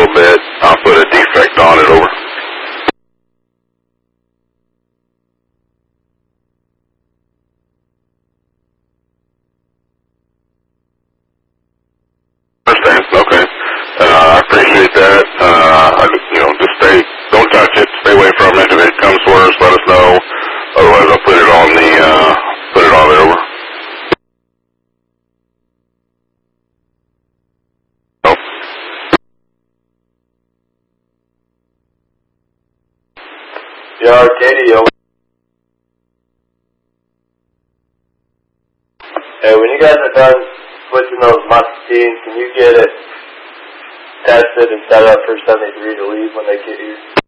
little bit. I'll put a defect on it over. Understand? Okay. I appreciate that. Just don't touch it. Stay away from it. If it comes worse, let us know. Otherwise, I'll put it on it over. Oh. Yeah, Arcadia. Hey, when you guys are done switching those Muscatines, can you get it tested and set up for 73 to leave when they get here?